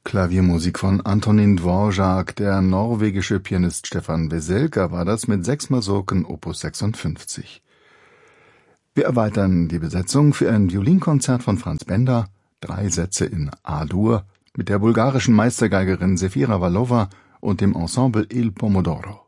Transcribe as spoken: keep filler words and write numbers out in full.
Klaviermusik von Antonín Dvořák. Der norwegische Pianist Stefan Veselka war das mit sechs Mazurken Opus sechsundfünfzig. Wir erweitern die Besetzung für ein Violinkonzert von Franz Benda, drei Sätze in A-Dur, mit der bulgarischen Meistergeigerin Sefira Vallova und dem Ensemble Il Pomodoro.